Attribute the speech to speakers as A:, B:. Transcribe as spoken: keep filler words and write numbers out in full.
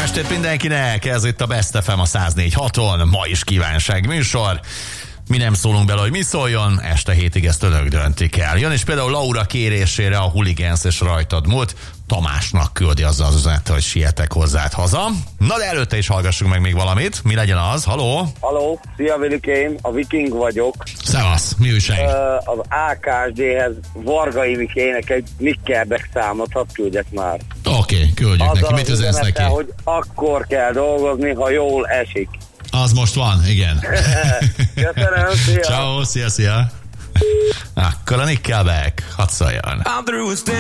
A: estét mindenkinek, ez itt a Best ef em a száz négy haton, ma is kívánság műsor. Mi nem szólunk bele, hogy mi szóljon, este hétig ezt önök döntik el. Jön is például Laura kérésére a Hooligans és rajtad múlt. Tamásnak küldi azzal az üzenet, hogy sietek hozzád haza. Na de előtte is hallgassunk meg még valamit. Mi legyen az? Haló?
B: Haló, szia Vilikém, a Viking vagyok.
A: Szevasz, mi újság?
B: Uh, az á ká es dé-hez Varga Imikének egy Nickelback számot, hadd küldjek már.
A: Oké, okay, küldjük
B: azzal
A: neki. Mit üzensz neki?
B: hogy akkor kell dolgozni, ha jól esik.
A: Az most van, igen.
B: Köszönöm, szia!
A: Ciao, szia, szia! Akkor a Nickelback, hadd szóljon.